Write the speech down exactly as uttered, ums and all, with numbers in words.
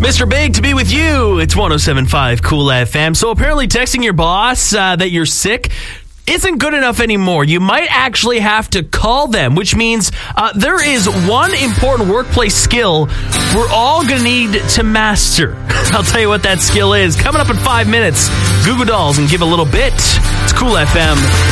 Mister Big to be with you. It's one oh seven point five Cool F M. So apparently texting your boss uh, that you're sick isn't good enough anymore. You might actually have to call them, which means uh, there is one important workplace skill we're all going to need to master. I'll tell you what that skill is. Coming up in five minutes, Goo Goo Dolls and Give a Little Bit. It's Cool F M.